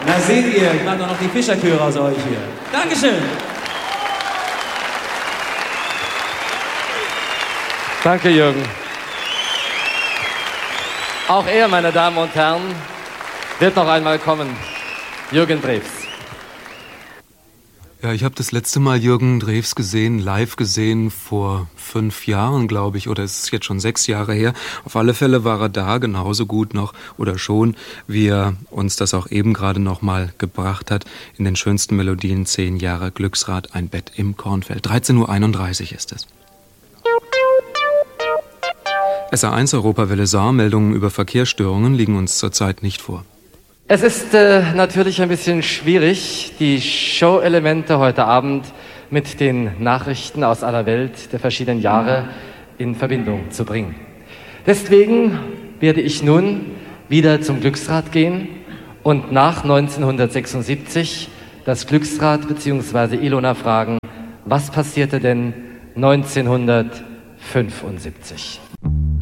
Na seht ihr, ich mache doch noch die Fischerchöre aus euch hier. Dankeschön. Danke, Jürgen. Auch er, meine Damen und Herren, wird noch einmal kommen. Jürgen Drews. Ja, ich habe das letzte Mal Jürgen Drews gesehen, live gesehen, vor 5 Jahren, glaube ich, oder es ist jetzt schon 6 Jahre her. Auf alle Fälle war er da genauso gut noch oder schon, wie er uns das auch eben gerade noch mal gebracht hat, in den schönsten Melodien 10 Jahre Glücksrad, ein Bett im Kornfeld. 13:31 Uhr ist es. SR1 Europawelle Saar, Meldungen über Verkehrsstörungen liegen uns zurzeit nicht vor. Es ist natürlich ein bisschen schwierig, die Show-Elemente heute Abend mit den Nachrichten aus aller Welt der verschiedenen Jahre in Verbindung zu bringen. Deswegen werde ich nun wieder zum Glücksrad gehen und nach 1976 das Glücksrad bzw. Ilona fragen, was passierte denn 1975?